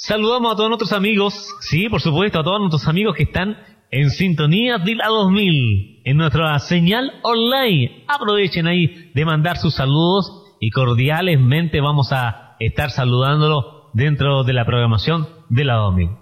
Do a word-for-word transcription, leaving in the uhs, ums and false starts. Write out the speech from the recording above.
Saludamos a todos nuestros amigos, sí, por supuesto, a todos nuestros amigos que están en sintonía de la dos mil, en nuestra señal online. Aprovechen ahí de mandar sus saludos y cordialmente vamos a estar saludándolo dentro de la programación de la dos mil.